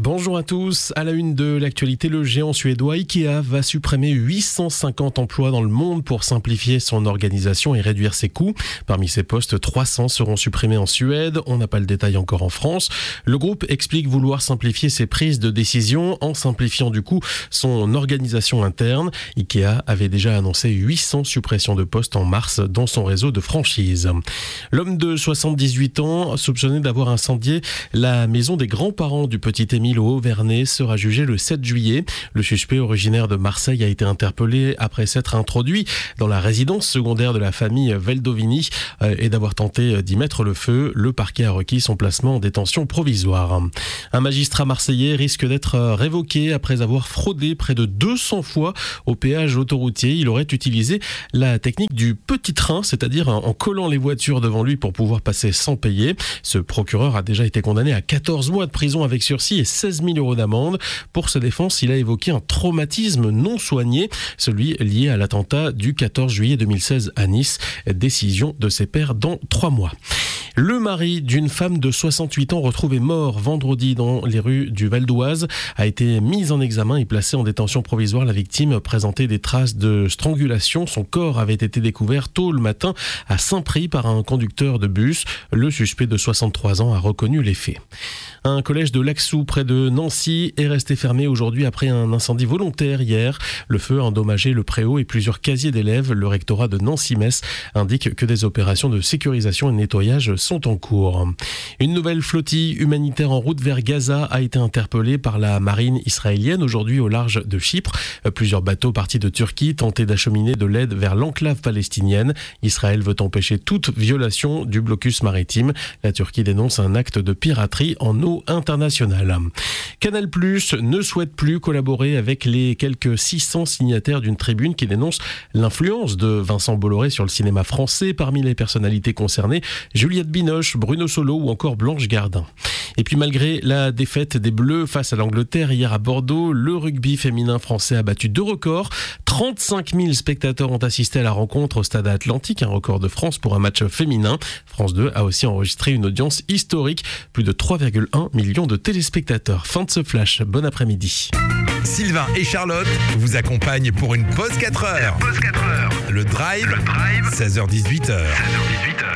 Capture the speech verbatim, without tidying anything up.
Bonjour à tous. À la une de l'actualité, le géant suédois Ikea va supprimer huit cent cinquante emplois dans le monde pour simplifier son organisation et réduire ses coûts. Parmi ces postes, trois cents seront supprimés en Suède. On n'a pas le détail encore en France. Le groupe explique vouloir simplifier ses prises de décision en simplifiant du coup son organisation interne. Ikea avait déjà annoncé huit cents suppressions de postes en mars dans son réseau de franchise. L'homme de soixante-dix-huit ans, soupçonné d'avoir incendié la maison des grands-parents du petit Émile au Haut-Vernay, sera jugé le sept juillet. Le suspect originaire de Marseille a été interpellé après s'être introduit dans la résidence secondaire de la famille Veldovini et d'avoir tenté d'y mettre le feu. Le parquet a requis son placement en détention provisoire. Un magistrat marseillais risque d'être révoqué après avoir fraudé près de deux cents fois au péage autoroutier. Il aurait utilisé la technique du petit train, c'est-à-dire en collant les voitures devant lui pour pouvoir passer sans payer. Ce procureur a déjà été condamné à quatorze mois de prison avec sursis et seize mille euros d'amende. Pour sa défense, il a évoqué un traumatisme non soigné, celui lié à l'attentat du quatorze juillet deux mille seize à Nice. Décision de ses pairs dans trois mois. Le mari d'une femme de soixante-huit ans retrouvée mort vendredi dans les rues du Val d'Oise a été mis en examen et placé en détention provisoire. La victime présentait des traces de strangulation. Son corps avait été découvert tôt le matin à Saint-Prix par un conducteur de bus. Le suspect de soixante-trois ans a reconnu les faits. Un collège de Laxou près de Nancy est resté fermé aujourd'hui après un incendie volontaire hier. Le feu a endommagé le préau et plusieurs casiers d'élèves. Le rectorat de Nancy-Metz indique que des opérations de sécurisation et de nettoyage sont en cours. Une nouvelle flottille humanitaire en route vers Gaza a été interpellée par la marine israélienne aujourd'hui au large de Chypre. Plusieurs bateaux partis de Turquie tentaient d'acheminer de l'aide vers l'enclave palestinienne. Israël veut empêcher toute violation du blocus maritime. La Turquie dénonce un acte de piraterie en eau internationale. Canal+ ne souhaite plus collaborer avec les quelques six cents signataires d'une tribune qui dénonce l'influence de Vincent Bolloré sur le cinéma français. Parmi les personnalités concernées, Juliette Binoche, Bruno Solo ou encore Blanche Gardin. Et puis malgré la défaite des Bleus face à l'Angleterre hier à Bordeaux, le rugby féminin français a battu deux records. trente-cinq mille spectateurs ont assisté à la rencontre au Stade Atlantique, un record de France pour un match féminin. France deux a aussi enregistré une audience historique, plus de trois virgule un millions de téléspectateurs. Fin de ce flash, bon après-midi. Sylvain et Charlotte vous accompagnent pour une pause quatre heures. Le Drive, Le Drive. seize heures dix-huit heures.